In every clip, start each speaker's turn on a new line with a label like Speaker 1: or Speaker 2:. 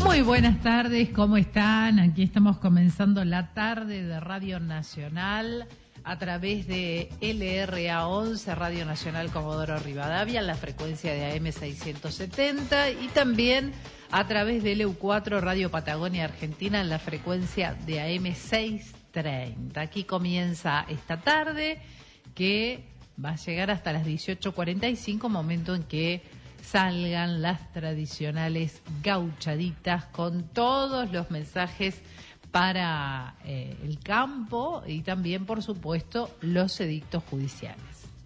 Speaker 1: Muy buenas tardes, ¿cómo están? Aquí estamos comenzando la tarde de Radio Nacional a través de LRA 11, Radio Nacional Comodoro Rivadavia, en la frecuencia de AM 670 y también a través de LU4 Radio Patagonia Argentina en la frecuencia de AM 630. Aquí comienza esta tarde que va a llegar hasta las 18:45, momento en que salgan las tradicionales gauchaditas con todos los mensajes para el campo y también, por supuesto, los edictos judiciales.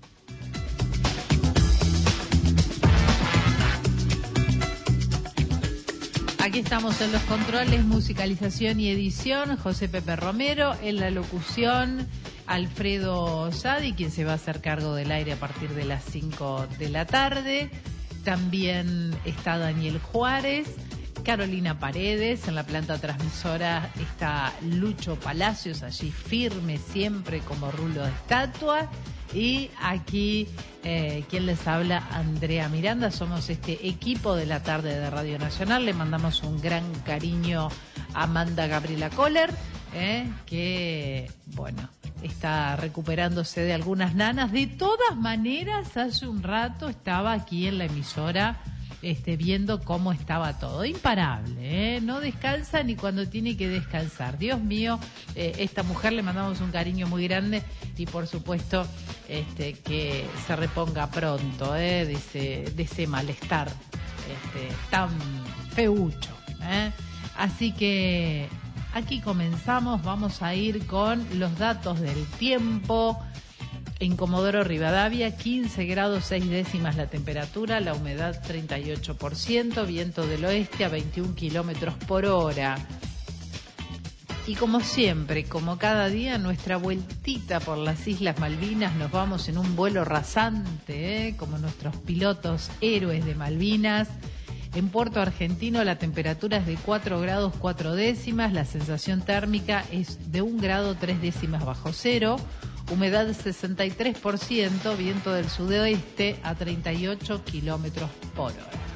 Speaker 1: Aquí estamos en los controles, musicalización y edición, José Pepe Romero, en la locución, Alfredo Sadi, quien se va a hacer cargo del aire a partir de las 5 de la tarde. También está Daniel Juárez, Carolina Paredes, en la planta transmisora está Lucho Palacios, allí firme siempre como rulo de estatua. Y aquí, quien les habla, Andrea Miranda. Somos este equipo de la tarde de Radio Nacional. Le mandamos un gran cariño a Amanda Gabriela Kohler, que, bueno, está recuperándose de algunas nanas. De todas maneras, hace un rato estaba aquí en la emisora viendo cómo estaba todo. Imparable, no descansa ni cuando tiene que descansar. Dios mío, esta mujer le mandamos un cariño muy grande y por supuesto que se reponga pronto de ese malestar tan feucho. Así que aquí comenzamos, vamos a ir con los datos del tiempo. En Comodoro Rivadavia, 15 grados 6 décimas la temperatura, la humedad 38%, viento del oeste a 21 kilómetros por hora. Y como siempre, como cada día, nuestra vueltita por las Islas Malvinas, nos vamos en un vuelo rasante, como nuestros pilotos héroes de Malvinas. En Puerto Argentino la temperatura es de 4 grados 4 décimas, la sensación térmica es de 1 grado 3 décimas bajo cero, humedad 63%, viento del sudoeste a 38 kilómetros por hora.